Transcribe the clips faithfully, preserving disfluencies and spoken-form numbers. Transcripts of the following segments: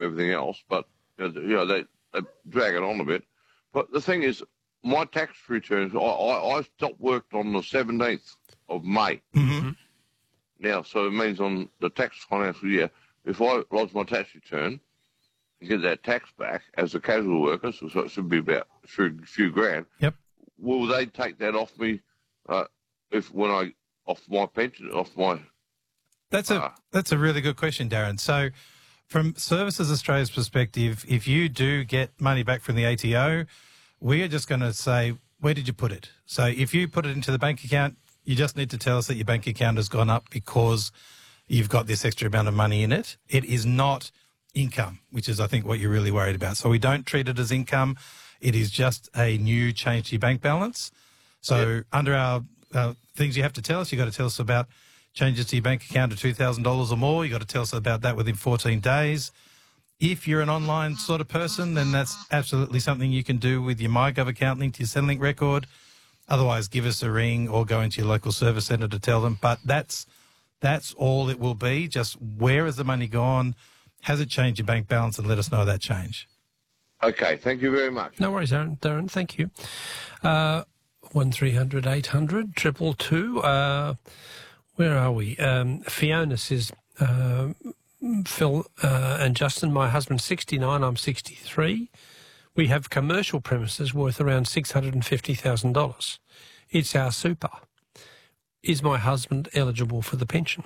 everything else, but you know, you know they, they drag it on a bit. But the thing is, my tax returns, I, I, I stopped work on the seventeenth of May. Mm-hmm. Now, so it means on the tax financial year, if I lodge my tax return and get that tax back as a casual worker, so it should be about a few, few grand, yep. will they take that off me uh, if when I off my pension, off my... That's a, uh, that's a really good question, Darren. So from Services Australia's perspective, if you do get money back from the A T O, we are just going to say, where did you put it? So if you put it into the bank account, you just need to tell us that your bank account has gone up because you've got this extra amount of money in it. It is not income, which is, I think, what you're really worried about. So we don't treat it as income. It is just a new change to your bank balance. So yep. under our uh, things you have to tell us, you've got to tell us about changes to your bank account to two thousand dollars or more. You've got to tell us about that within fourteen days. If you're an online sort of person, then that's absolutely something you can do with your MyGov account linked to your Centrelink record. Otherwise, give us a ring or go into your local service centre to tell them. But that's that's all it will be. Just where has the money gone? Has it changed your bank balance? And let us know that change. Okay, thank you very much. No worries, Darren. Darren, thank you. Uh, one three hundred eight hundred triple two. Uh, where are we? Um, Fiona says, uh, Phil uh, and Justin, my husband's sixty-nine, I'm sixty-three. We have commercial premises worth around six hundred fifty thousand dollars. It's our super. Is my husband eligible for the pension?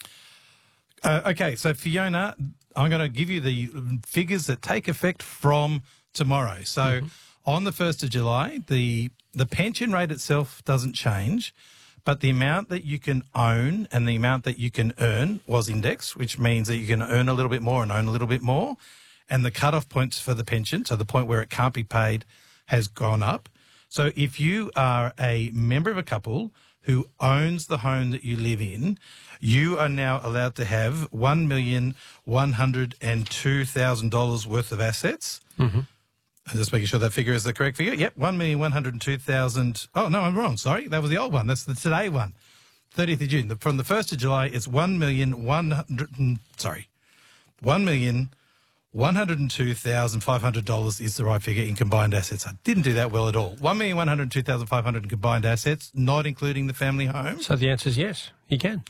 Uh, okay, so Fiona, I'm going to give you the figures that take effect from tomorrow. So mm-hmm. on the first of July, the the pension rate itself doesn't change, but the amount that you can own and the amount that you can earn was indexed, which means that you can earn a little bit more and own a little bit more. And the cut-off points for the pension, so the point where it can't be paid, has gone up. So if you are a member of a couple who owns the home that you live in, you are now allowed to have one million one hundred two thousand dollars worth of assets. Mm-hmm. I'm just making sure that figure is the correct figure. Yep, one million one hundred two thousand dollars. Oh, no, I'm wrong. Sorry, that was the old one. That's the today one. thirtieth of June. From the first of July, it's one million one hundred, sorry, one million one hundred two thousand five hundred dollars is the right figure in combined assets. I didn't do that well at all. one million one hundred two thousand five hundred dollars in combined assets, not including the family home. So the answer is yes, you can.